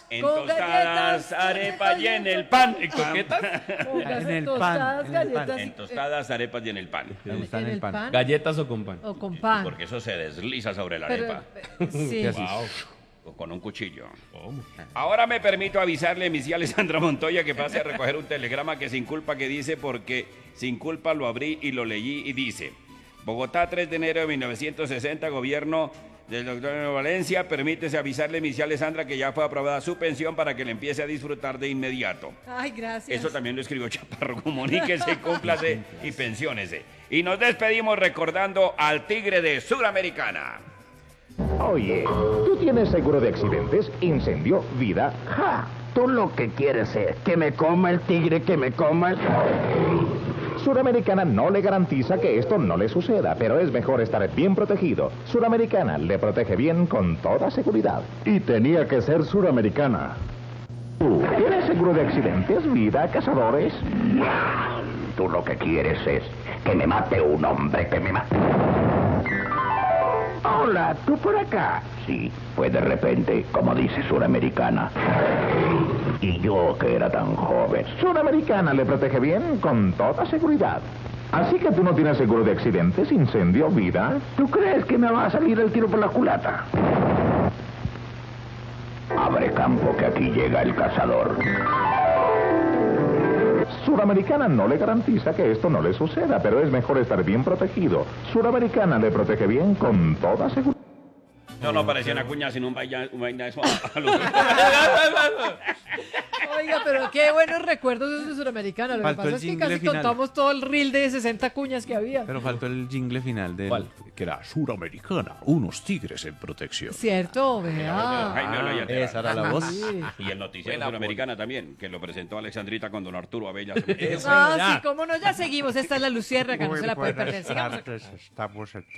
En Con tostadas, galletas, arepas y en el pan. ¿Coquetas? Póngase En el tostadas, pan, en el galletas pan. y- En tostadas, arepas y en el pan. Me gustan en el pan. ¿Galletas o con pan? o con pan. Porque eso se desliza sobre la Pero, arepa. sí. ¿Qué así? O con un cuchillo. Ahora me permito avisarle a mi tía Alessandra Montoya que pase a recoger un telegrama que sin culpa que dice porque sin culpa lo abrí y lo leí y dice: Bogotá, 3 de enero de 1960, gobierno del doctor Valencia, permítese avisarle a mi tía Alessandra que ya fue aprobada su pensión para que le empiece a disfrutar de inmediato. Ay, gracias. Eso también lo escribió Chaparro. Comuníquese, cúmplase y pensiónese. Y nos despedimos recordando al tigre de Sudamericana. Oye, ¿tú tienes seguro de accidentes? Incendio, vida. ¡Ja! Tú lo que quieres es que me coma el tigre, que me coma el... Suramericana no le garantiza que esto no le suceda, pero es mejor estar bien protegido. Suramericana le protege bien con toda seguridad. Y tenía que ser suramericana. ¿Tú tienes seguro de accidentes, vida, cazadores? Tú lo que quieres es que me mate un hombre, que me mate... Hola, ¿tú por acá? Sí, pues de repente, como dice Suramericana. Y yo que era tan joven. Suramericana le protege bien con toda seguridad. Así que tú no tienes seguro de accidentes, incendio, vida. ¿Tú crees que me va a salir el tiro por la culata? Abre campo que aquí llega el cazador. Suramericana no le garantiza que esto no le suceda, pero es mejor estar bien protegido. Suramericana le protege bien con toda seguridad. No parecía una cuña, sino un vaina de eso. Oiga, pero qué buenos recuerdos esos de Suramericana. Lo que Faltó pasa el es que jingle casi final. contamos todo el reel de 60 cuñas que había. Pero faltó el jingle final del... ¿Cuál? Que era Suramericana, unos tigres en protección. Cierto, Jaime vea. Oloya Tebas. Esa era la voz. Sí. Y el noticiero Buena, Sudamericana también, que lo presentó Alexandrita con don Arturo Abella. Eso Ah, ya. sí, cómo no, ya seguimos. Esta es la Luciérnaga, no se la puede perder. Sigamos. Estamos